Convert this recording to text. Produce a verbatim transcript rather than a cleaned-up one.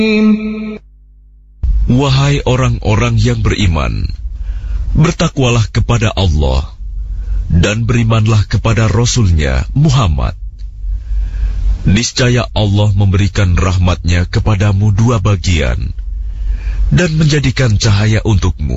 Wahai orang-orang yang beriman, bertakwalah kepada Allah dan berimanlah kepada Rasul-Nya Muhammad. Niscaya Allah memberikan rahmat-Nya kepadamu dua bagian dan menjadikan cahaya untukmu.